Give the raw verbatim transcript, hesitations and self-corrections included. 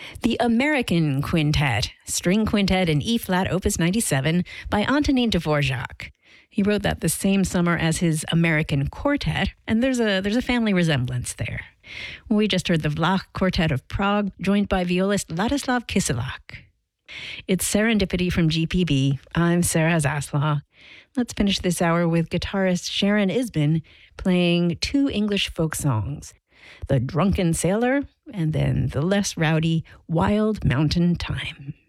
The American Quintet, String Quintet in E-flat, Opus ninety-seven, by Antonin Dvorak. He wrote that the same summer as his American Quartet, and there's a there's a family resemblance there. We just heard the Vlach Quartet of Prague, joined by violist Ladislav Kyselak. It's Serendipity from G P B. I'm Sarah Zaslaw. Let's finish this hour with guitarist Sharon Isbin playing two English folk songs, The Drunken Sailor and then the less rowdy Wild Mountain Time.